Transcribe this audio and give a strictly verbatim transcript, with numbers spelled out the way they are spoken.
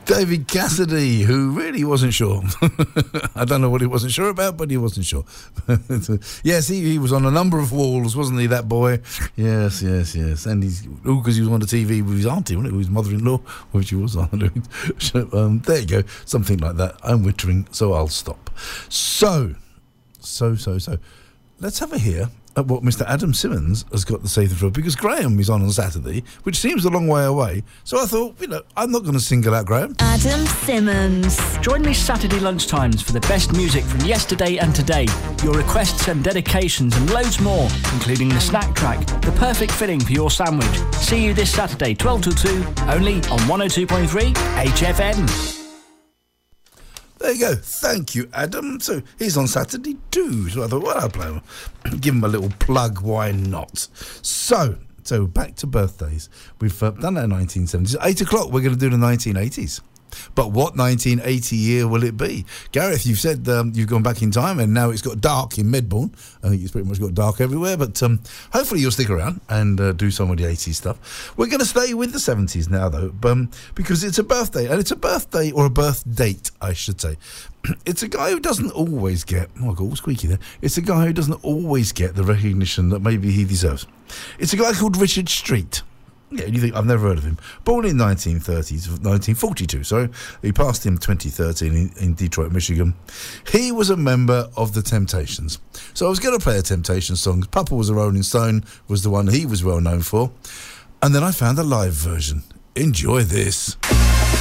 David Cassidy, who really wasn't sure. I don't know what he wasn't sure about, but he wasn't sure. Yes, he, he was on a number of walls, wasn't he, that boy? Yes, yes, yes. And he's, oh, because he was on the T V with his auntie, wasn't it? With his mother-in-law, which he was on. So, um, there you go, something like that. I'm wintering, so I'll stop. So, so, so, so, let's have a hear at what Mister Adam Simmons has got to say to the floor, because Graham is on on Saturday, which seems a long way away. So I thought, you know, I'm not going to single out Graham. Adam Simmons. Join me Saturday lunchtimes for the best music from yesterday and today, your requests and dedications and loads more, including the snack track, the perfect filling for your sandwich. See you this Saturday, twelve till two, only on one oh two point three H F M. There you go. Thank you, Adam. So he's on Saturday too. So I thought, well, I'll play him. Give him a little plug. Why not? So, so back to birthdays. We've uh, done our nineteen seventies. Eight o'clock, we're going to do the nineteen eighties. But what nineteen eighty year will it be? Gareth, you've said um, you've gone back in time and now it's got dark in Medbourne. I think it's pretty much got dark everywhere, but um, hopefully you'll stick around and uh, do some of the eighties stuff. We're going to stay with the seventies now, though, um, because it's a birthday, and it's a birthday, or a birth date, I should say. It's a guy who doesn't always get, oh, I got all squeaky there. It's a guy who doesn't always get the recognition that maybe he deserves. It's a guy called Richard Street. Yeah, you think I've never heard of him. Born in nineteen thirties, nineteen forty-two, sorry. He passed in twenty thirteen in, in Detroit, Michigan. He was a member of the Temptations. So I was going to play a Temptations song. Papa Was a Rolling Stone was the one he was well known for. And then I found a live version. Enjoy this.